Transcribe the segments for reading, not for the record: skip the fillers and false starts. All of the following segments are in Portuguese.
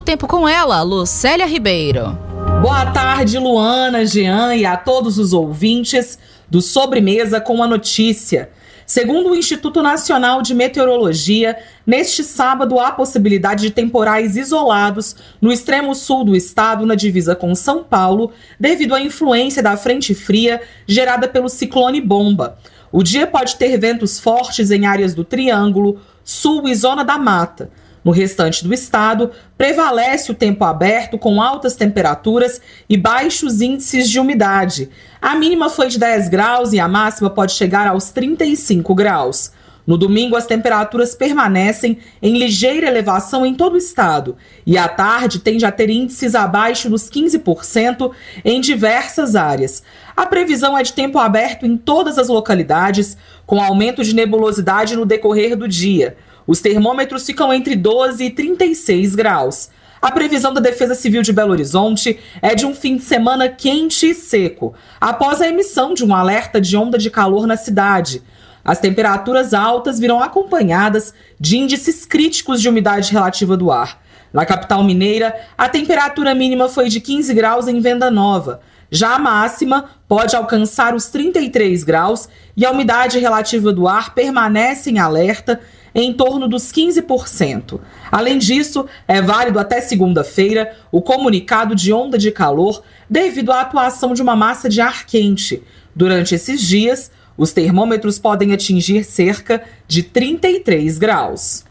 tempo com ela, Lucélia Ribeiro. Boa tarde, Luana, Jean e a todos os ouvintes do Sobremesa com a Notícia. Segundo o Instituto Nacional de Meteorologia, neste sábado há possibilidade de temporais isolados no extremo sul do estado, na divisa com São Paulo, devido à influência da frente fria gerada pelo ciclone Bomba. O dia pode ter ventos fortes em áreas do Triângulo, Sul e Zona da Mata. No restante do estado, prevalece o tempo aberto com altas temperaturas e baixos índices de umidade. A mínima foi de 10 graus e a máxima pode chegar aos 35 graus. No domingo, as temperaturas permanecem em ligeira elevação em todo o estado e à tarde tende a ter índices abaixo dos 15% em diversas áreas. A previsão é de tempo aberto em todas as localidades, com aumento de nebulosidade no decorrer do dia. Os termômetros ficam entre 12 e 36 graus. A previsão da Defesa Civil de Belo Horizonte é de um fim de semana quente e seco, após a emissão de um alerta de onda de calor na cidade. As temperaturas altas virão acompanhadas de índices críticos de umidade relativa do ar. Na capital mineira, a temperatura mínima foi de 15 graus em Venda Nova. Já a máxima pode alcançar os 33 graus e a umidade relativa do ar permanece em alerta em torno dos 15%. Além disso, é válido até segunda-feira o comunicado de onda de calor devido à atuação de uma massa de ar quente. Durante esses dias, os termômetros podem atingir cerca de 33 graus.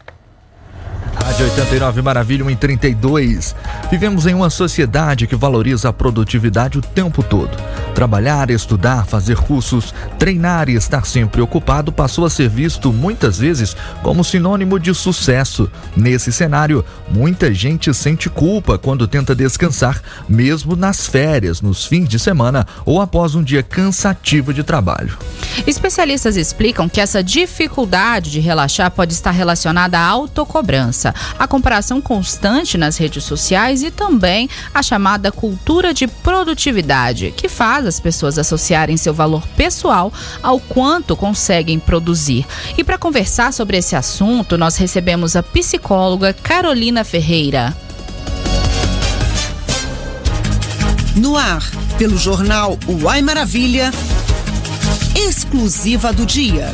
Rádio 89 Maravilha 1:32. Vivemos em uma sociedade que valoriza a produtividade o tempo todo. Trabalhar, estudar, fazer cursos, treinar e estar sempre ocupado passou a ser visto muitas vezes como sinônimo de sucesso. Nesse cenário, muita gente sente culpa quando tenta descansar, mesmo nas férias, nos fins de semana ou após um dia cansativo de trabalho. Especialistas explicam que essa dificuldade de relaxar pode estar relacionada à autocobrança, a comparação constante nas redes sociais e também a chamada cultura de produtividade, que faz as pessoas associarem seu valor pessoal ao quanto conseguem produzir. E para conversar sobre esse assunto, nós recebemos a psicóloga Carolina Ferreira. No ar, pelo jornal Uai Maravilha, exclusiva do dia.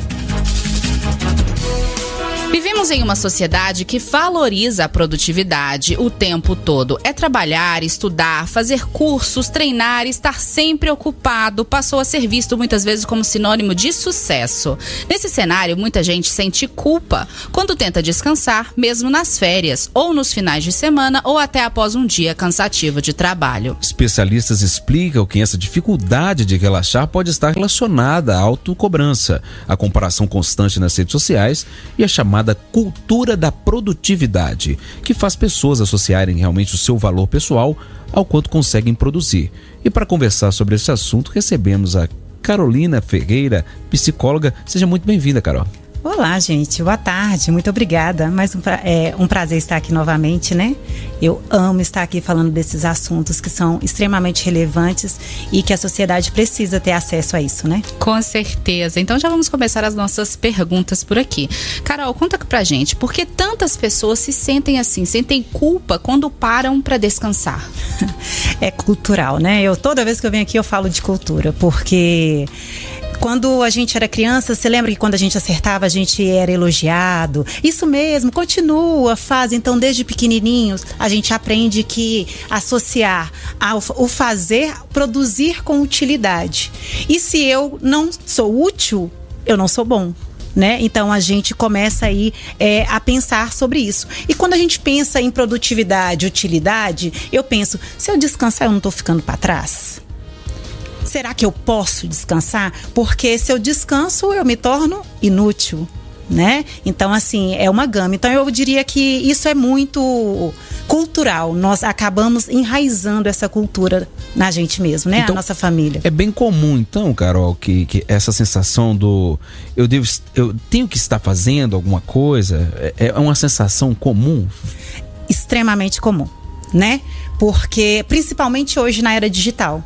Vivemos em uma sociedade que valoriza a produtividade o tempo todo. É trabalhar, estudar, fazer cursos, treinar, estar sempre ocupado. Passou a ser visto muitas vezes como sinônimo de sucesso. Nesse cenário, muita gente sente culpa quando tenta descansar, mesmo nas férias, ou nos finais de semana, ou até após um dia cansativo de trabalho. Especialistas explicam que essa dificuldade de relaxar pode estar relacionada à autocobrança, à comparação constante nas redes sociais e a chamada cultura da produtividade, que faz pessoas associarem realmente o seu valor pessoal ao quanto conseguem produzir. E para conversar sobre esse assunto, recebemos a Carolina Ferreira, psicóloga. Seja muito bem-vinda, Carol. Olá, gente. Boa tarde. Muito obrigada. Um prazer estar aqui novamente, né? Eu amo estar aqui falando desses assuntos que são extremamente relevantes e que a sociedade precisa ter acesso a isso, né? Com certeza. Então já vamos começar as nossas perguntas por aqui. Carol, conta pra gente, por que tantas pessoas se sentem assim, sentem culpa quando param para descansar? É cultural, né? Toda vez que eu venho aqui eu falo de cultura, porque quando a gente era criança, você lembra que quando a gente acertava, a gente era elogiado? Isso mesmo, continua, faz. Então, desde pequenininhos, a gente aprende que associar o fazer, produzir com utilidade. E se eu não sou útil, eu não sou bom, né? Então, a gente começa aí a pensar sobre isso. E quando a gente pensa em produtividade, utilidade, eu penso, se eu descansar, eu não estou ficando para trás? Será que eu posso descansar? Porque se eu descanso, eu me torno inútil, né? Então, assim, é uma gama. Então, eu diria que isso é muito cultural. Nós acabamos enraizando essa cultura na gente mesmo, né? Então, a nossa família. É bem comum, então, Carol, que essa sensação do eu tenho que estar fazendo alguma coisa, é uma sensação comum? Extremamente comum, né? Porque, principalmente hoje na era digital.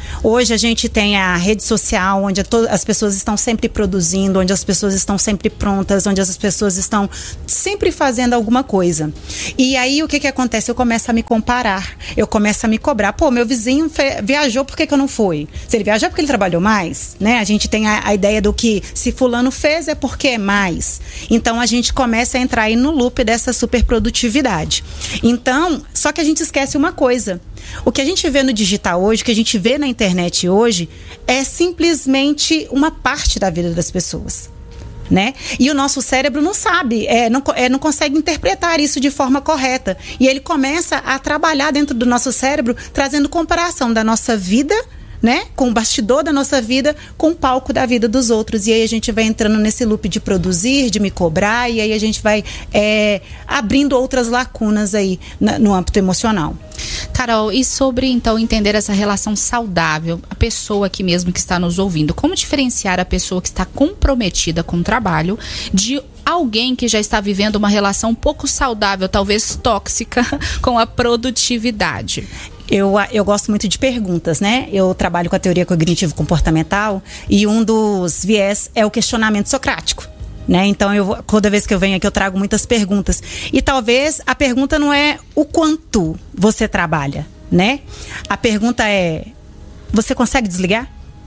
Hoje a gente tem a rede social, onde as pessoas estão sempre produzindo, onde as pessoas estão sempre prontas, onde as pessoas estão sempre fazendo alguma coisa. E aí o que acontece? Eu começo a me comparar, eu começo a me cobrar. Pô, meu vizinho viajou, por que eu não fui? Se ele viajou é porque ele trabalhou mais, né? A gente tem a ideia do que se fulano fez é porque é mais. Então a gente começa a entrar aí no loop dessa superprodutividade. Então, só que a gente esquece uma coisa. O que a gente vê no digital hoje, o que a gente vê na internet hoje, é simplesmente uma parte da vida das pessoas, né? E o nosso cérebro não sabe, não consegue interpretar isso de forma correta. E ele começa a trabalhar dentro do nosso cérebro, trazendo comparação da nossa vida, né, com o bastidor da nossa vida, com o palco da vida dos outros. E aí a gente vai entrando nesse loop de produzir, de me cobrar, e aí a gente vai abrindo outras lacunas aí no âmbito emocional. Carol, e sobre então entender essa relação saudável, a pessoa aqui mesmo que está nos ouvindo, como diferenciar a pessoa que está comprometida com o trabalho de alguém que já está vivendo uma relação pouco saudável, talvez tóxica, com a produtividade? Eu gosto muito de perguntas, né? Eu trabalho com a teoria cognitivo-comportamental e um dos viés é o questionamento socrático, né? Então, toda vez que eu venho aqui, eu trago muitas perguntas. E talvez a pergunta não é o quanto você trabalha, né? A pergunta é, você consegue desligar?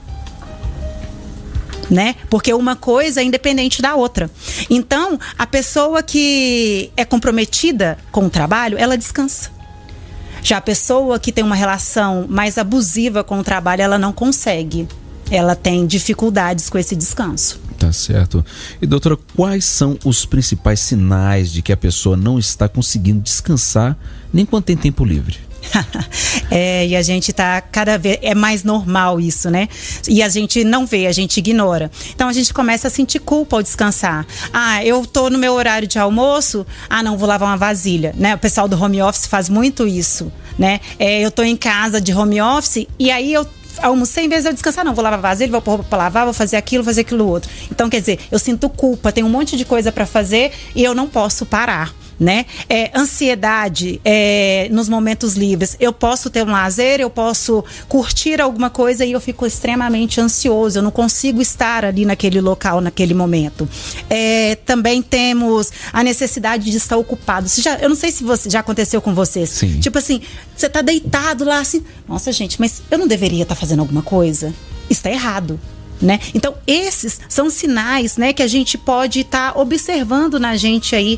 Né? Porque uma coisa é independente da outra. Então, a pessoa que é comprometida com o trabalho, ela descansa. Já a pessoa que tem uma relação mais abusiva com o trabalho, ela não consegue. Ela tem dificuldades com esse descanso. Tá certo. E doutora, quais são os principais sinais de que a pessoa não está conseguindo descansar nem quando tem tempo livre? E a gente tá cada vez, é mais normal isso, né? E a gente não vê, a gente ignora. Então a gente começa a sentir culpa ao descansar. Eu tô no meu horário de almoço, não, vou lavar uma vasilha, né? O pessoal do home office faz muito isso, né? Eu tô em casa de home office e aí eu almocei, em vez de eu descansar, não, vou lavar vasilha, vou pôr roupa pra lavar, vou fazer aquilo outro. Então, quer dizer, eu sinto culpa, tem um monte de coisa pra fazer e eu não posso parar, né? Ansiedade nos momentos livres. Eu posso ter um lazer, eu posso curtir alguma coisa e eu fico extremamente ansioso, eu não consigo estar ali naquele local, naquele momento. Também temos a necessidade de estar ocupado. Eu não sei se já aconteceu com vocês. Sim. Tipo assim, você tá deitado lá assim, nossa gente, mas eu não deveria estar fazendo alguma coisa? Isso tá errado, né? Então esses são sinais, né, que a gente pode estar observando na gente aí,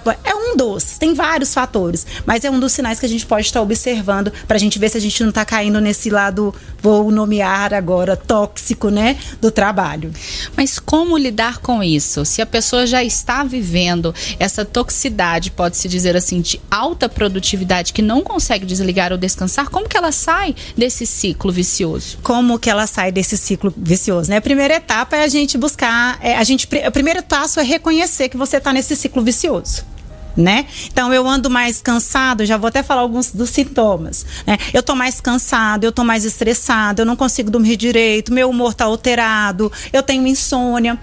tem vários fatores, mas é um dos sinais que a gente pode estar observando pra gente ver se a gente não tá caindo nesse lado, vou nomear agora, tóxico, né, do trabalho. Mas como lidar com isso? Se a pessoa já está vivendo essa toxicidade, pode-se dizer assim, de alta produtividade, que não consegue desligar ou descansar, como que ela sai desse ciclo vicioso? Como que ela sai desse ciclo vicioso, né? A primeira etapa é a gente buscar, o primeiro passo é reconhecer que você está nesse ciclo vicioso, né? Então eu ando mais cansado, já vou até falar alguns dos sintomas, né? Eu tô mais cansado, eu tô mais estressado, eu não consigo dormir direito, meu humor tá alterado, eu tenho insônia.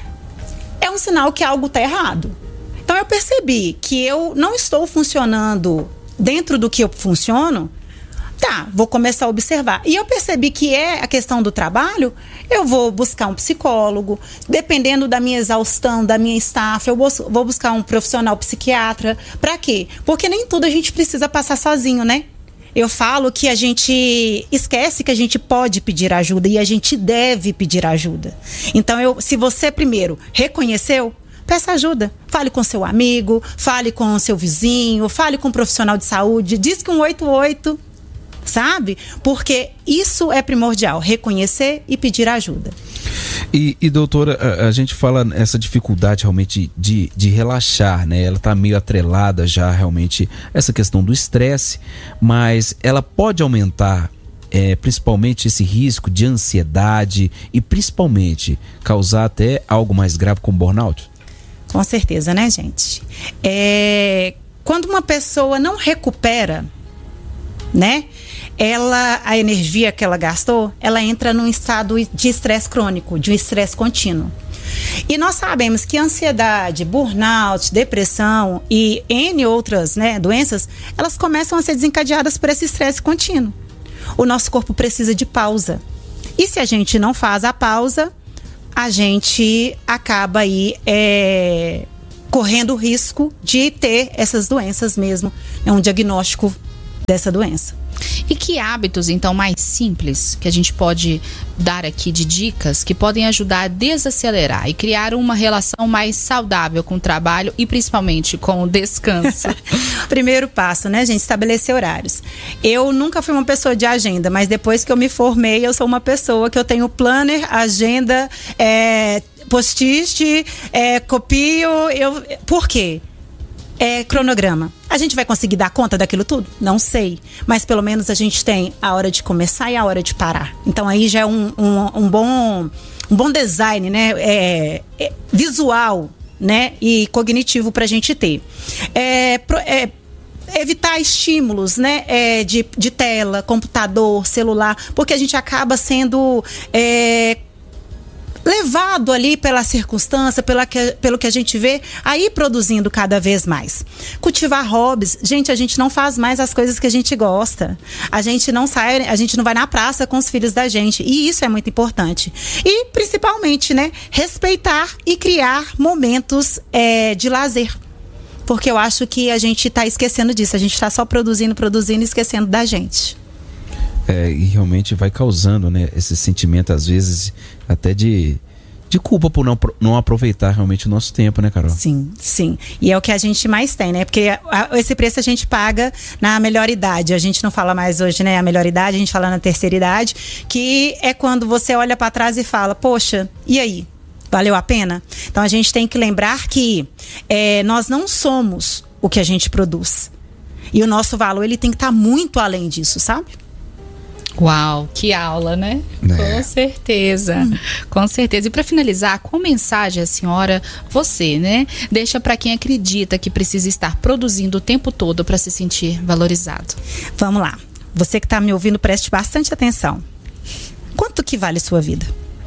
É um sinal que algo tá errado. Então eu percebi que eu não estou funcionando dentro do que eu funciono. Vou começar a observar. E eu percebi que a questão do trabalho, eu vou buscar um psicólogo, dependendo da minha exaustão, da minha estafa, eu vou buscar um profissional psiquiatra. Pra quê? Porque nem tudo a gente precisa passar sozinho, né? Eu falo que a gente esquece que a gente pode pedir ajuda e a gente deve pedir ajuda. Então, se você primeiro reconheceu, peça ajuda. Fale com seu amigo, fale com seu vizinho, fale com um profissional de saúde, diz que 188... sabe? Porque isso é primordial, reconhecer e pedir ajuda. E doutora, a gente fala essa dificuldade realmente de relaxar, né? Ela tá meio atrelada já realmente essa questão do estresse, mas ela pode aumentar principalmente esse risco de ansiedade e principalmente causar até algo mais grave como burnout? Com certeza, né, gente? Quando uma pessoa não recupera, né? A energia que ela gastou, ela entra num estado de estresse crônico, de um estresse contínuo. E nós sabemos que ansiedade, burnout, depressão e N outras, né, doenças, elas começam a ser desencadeadas por esse estresse contínuo. o nosso corpo precisa de pausa. E se a gente não faz a pausa, a gente acaba aí correndo o risco de ter essas doenças mesmo. É um diagnóstico dessa doença. E que hábitos, então, mais simples que a gente pode dar aqui de dicas que podem ajudar a desacelerar e criar uma relação mais saudável com o trabalho e principalmente com o descanso? Primeiro passo, né, gente? Estabelecer horários. Eu nunca fui uma pessoa de agenda, mas depois que eu me formei, eu sou uma pessoa que eu tenho planner, agenda, post-it, copio. Por quê? Cronograma. A gente vai conseguir dar conta daquilo tudo? Não sei. Mas pelo menos a gente tem a hora de começar e a hora de parar. Então aí já é um bom design, né? Visual, né? E cognitivo pra gente ter. Evitar estímulos, né? De tela, computador, celular, porque a gente acaba sendo levado ali pela circunstância, pelo que a gente vê, aí produzindo cada vez mais. Cultivar hobbies. Gente, a gente não faz mais as coisas que a gente gosta. A gente não sai, a gente não vai na praça com os filhos da gente. E isso é muito importante. E, principalmente, né, respeitar e criar momentos de lazer. Porque eu acho que a gente está esquecendo disso. A gente está só produzindo e esquecendo da gente. E realmente vai causando, né, esse sentimento, às vezes, até de culpa por não aproveitar realmente o nosso tempo, né, Carol? Sim, sim. E é o que a gente mais tem, né? Porque esse preço a gente paga na melhor idade. A gente não fala mais hoje, né, a melhor idade, a gente fala na terceira idade, que é quando você olha para trás e fala, poxa, e aí? Valeu a pena? Então a gente tem que lembrar que nós não somos o que a gente produz. E o nosso valor, ele tem que estar muito além disso, sabe? Uau, que aula, né? Com certeza, com certeza. E para finalizar, qual mensagem a senhora, você, né, deixa para quem acredita que precisa estar produzindo o tempo todo para se sentir valorizado? Vamos lá. Você que está me ouvindo, preste bastante atenção. Quanto que vale sua vida?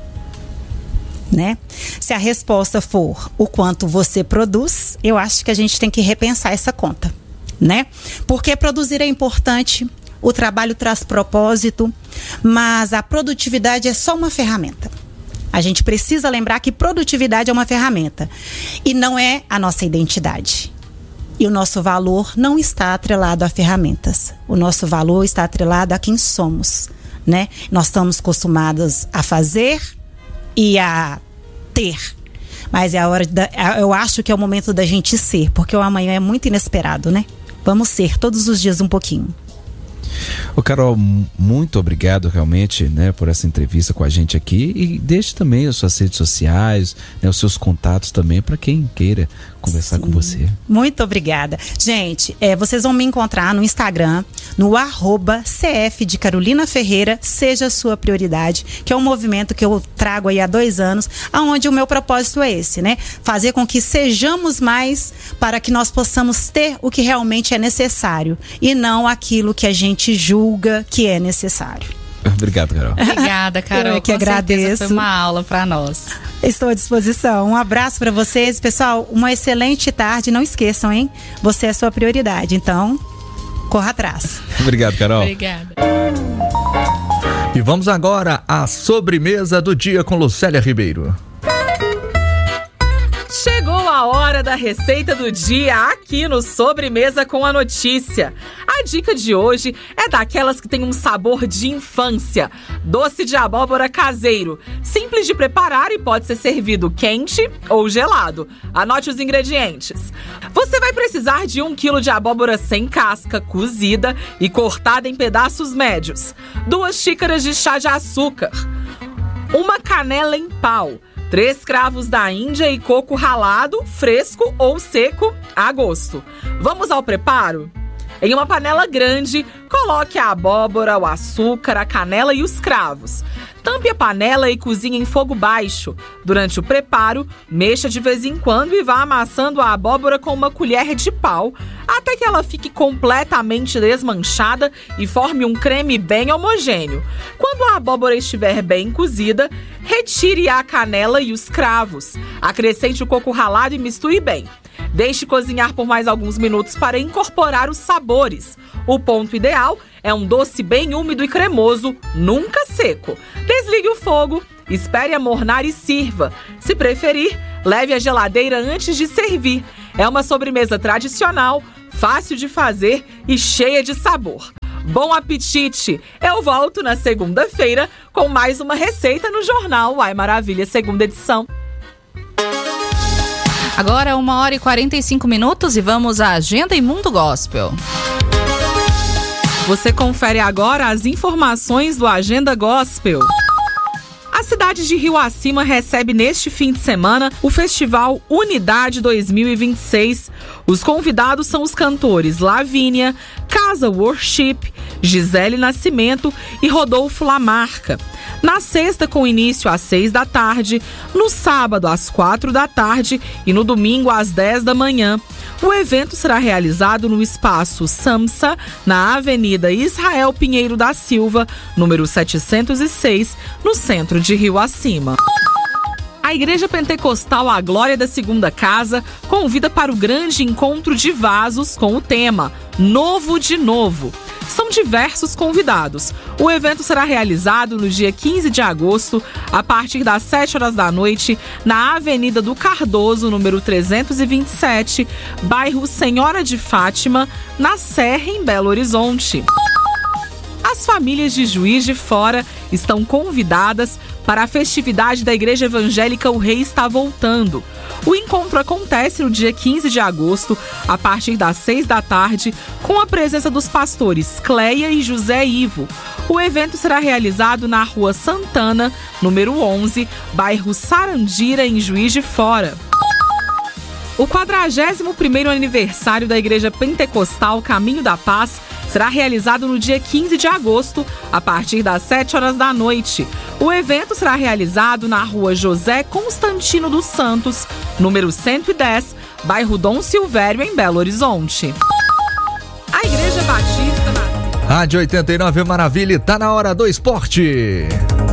Né? Se a resposta for o quanto você produz, eu acho que a gente tem que repensar essa conta, né? Porque produzir é importante. O trabalho traz propósito, mas a produtividade é só uma ferramenta. A gente precisa lembrar que produtividade é uma ferramenta e não é a nossa identidade. E o nosso valor não está atrelado a ferramentas. O nosso valor está atrelado a quem somos, né? Nós estamos acostumados a fazer e a ter. Mas eu acho que é o momento da gente ser, porque o amanhã é muito inesperado, né? Vamos ser todos os dias um pouquinho. Ô Carol, muito obrigado realmente, né, por essa entrevista com a gente aqui, e deixe também as suas redes sociais, né, os seus contatos também para quem queira conversar com você. Muito obrigada. Gente, vocês vão me encontrar no Instagram, no @CF de Carolina Ferreira, seja a sua prioridade, que é um movimento que eu trago aí há 2 anos, onde o meu propósito é esse, né? Fazer com que sejamos mais para que nós possamos ter o que realmente é necessário e não aquilo que a gente julga que é necessário. Obrigado, Carol. Obrigada, Carol. Eu que agradeço. Foi uma aula para nós. Estou à disposição. Um abraço para vocês. Pessoal, uma excelente tarde. Não esqueçam, hein? Você é a sua prioridade. Então, corra atrás. Obrigado, Carol. Obrigada. E vamos agora à sobremesa do dia com Lucélia Ribeiro. Chegou a hora da receita do dia aqui no Sobremesa com a Notícia. A dica de hoje é daquelas que tem um sabor de infância. Doce de abóbora caseiro. Simples de preparar e pode ser servido quente ou gelado. Anote os ingredientes. Você vai precisar de 1 kg de abóbora sem casca, cozida e cortada em pedaços médios. 2 xícaras de chá de açúcar. 1 canela em pau. 3 cravos da Índia e coco ralado, fresco ou seco, a gosto. Vamos ao preparo? Em uma panela grande, coloque a abóbora, o açúcar, a canela e os cravos. Tampe a panela e cozinhe em fogo baixo. Durante o preparo, mexa de vez em quando e vá amassando a abóbora com uma colher de pau até que ela fique completamente desmanchada e forme um creme bem homogêneo. Quando a abóbora estiver bem cozida, retire a canela e os cravos. Acrescente o coco ralado e misture bem. Deixe cozinhar por mais alguns minutos para incorporar os sabores. O ponto ideal é um doce bem úmido e cremoso, nunca seco. Desligue o fogo, espere amornar e sirva. Se preferir, leve à geladeira antes de servir. É uma sobremesa tradicional, fácil de fazer e cheia de sabor. Bom apetite! Eu volto na segunda-feira com mais uma receita no Jornal Uai Maravilha, segunda edição. Agora 1h45 e vamos à Agenda e Mundo Gospel. Você confere agora as informações do Agenda Gospel. A cidade de Rio Acima recebe neste fim de semana o Festival Unidade 2026. Os convidados são os cantores Lavínia, Casa Worship, Gisele Nascimento e Rodolfo Lamarca. Na sexta, com início às 6 da tarde, no sábado às 4 da tarde e no domingo às 10 da manhã. O evento será realizado no Espaço Samsa, na Avenida Israel Pinheiro da Silva, número 706, no centro de Rio Acima. A Igreja Pentecostal A Glória da Segunda Casa convida para o grande encontro de vasos com o tema Novo de Novo. São diversos convidados. O evento será realizado no dia 15 de agosto, a partir das 7 horas da noite, na Avenida do Cardoso, número 327, bairro Senhora de Fátima, na Serra, em Belo Horizonte. As famílias de Juiz de Fora estão convidadas para a festividade da Igreja Evangélica O Rei Está Voltando. O encontro acontece no dia 15 de agosto, a partir das 6 da tarde, com a presença dos pastores Cleia e José Ivo. O evento será realizado na Rua Santana, número 11, bairro Sarandira, em Juiz de Fora. O 41º aniversário da Igreja Pentecostal Caminho da Paz será realizado no dia 15 de agosto, a partir das 7 horas da noite. O evento será realizado na Rua José Constantino dos Santos, número 110, bairro Dom Silvério, em Belo Horizonte. A Igreja Batista... Rádio 89 Maravilha, tá na hora do esporte.